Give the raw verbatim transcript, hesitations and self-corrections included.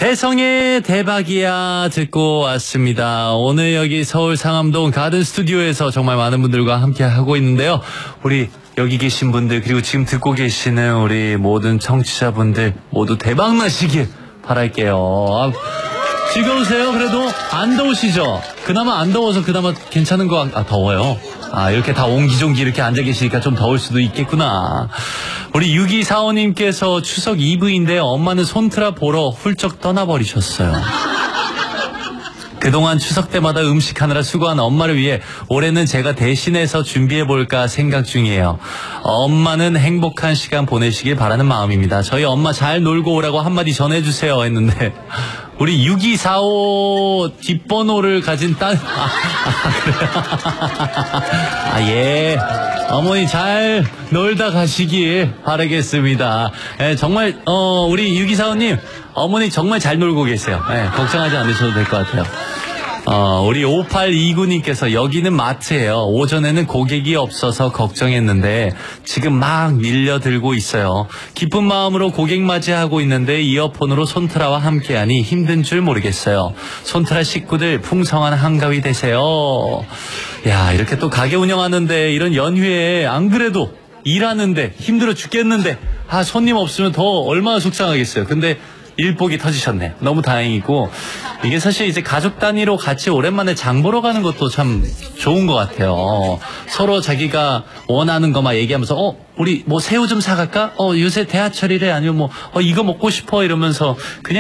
대성의 대박이야 듣고 왔습니다. 오늘 여기 서울 상암동 가든 스튜디오에서 정말 많은 분들과 함께 하고 있는데요. 우리 여기 계신 분들 그리고 지금 듣고 계시는 우리 모든 청취자분들 모두 대박 나시길 바랄게요. 아, 즐거우세요? 그래도 안 더우시죠? 그나마 안 더워서 그나마 괜찮은 거. 아, 더워요. 아, 이렇게 다 옹기종기 이렇게 앉아 계시니까 좀 더울 수도 있겠구나. 우리 육이사오님께서 추석 이브인데 엄마는 손트라 보러 훌쩍 떠나버리셨어요. 그동안 추석 때마다 음식하느라 수고한 엄마를 위해 올해는 제가 대신해서 준비해볼까 생각 중이에요. 엄마는 행복한 시간 보내시길 바라는 마음입니다. 저희 엄마 잘 놀고 오라고 한마디 전해주세요 했는데 우리 육이사오 뒷번호를 가진 딸... 아, 아 그래요? 아, 예. 어머니 잘 놀다 가시길 바라겠습니다. 예, 정말 어 우리 육이사오님 어머니 정말 잘 놀고 계세요. 예, 걱정하지 않으셔도 될 것 같아요. 어, 우리 오팔이구님께서 여기는 마트예요. 오전에는 고객이 없어서 걱정했는데 지금 막 밀려들고 있어요. 기쁜 마음으로 고객 맞이하고 있는데 이어폰으로 손트라와 함께하니 힘든 줄 모르겠어요. 손트라 식구들 풍성한 한가위 되세요. 야, 이렇게 또 가게 운영하는데 이런 연휴에 안 그래도 일하는데 힘들어 죽겠는데 아 손님 없으면 더 얼마나 속상하겠어요. 근데 일복이 터지셨네. 너무 다행이고 이게 사실 이제 가족 단위로 같이 오랜만에 장 보러 가는 것도 참 좋은 것 같아요. 어, 서로 자기가 원하는 거 막 얘기하면서 어 우리 뭐 새우 좀 사갈까? 어 요새 대하철이래 아니면 뭐 어 이거 먹고 싶어 이러면서 그냥